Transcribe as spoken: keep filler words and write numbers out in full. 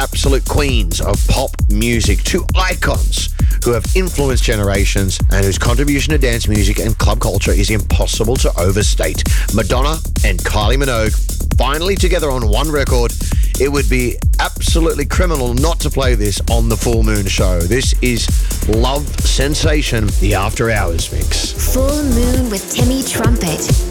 absolute queens of pop music, two icons who have influenced generations and whose contribution to dance music and club culture is impossible to overstate. Madonna and Kylie Minogue finally together on one record. It would be absolutely criminal not to play this on the Full Moon Show. This is Love Sensation, the After Hours mix. Full Moon with Timmy Trumpet.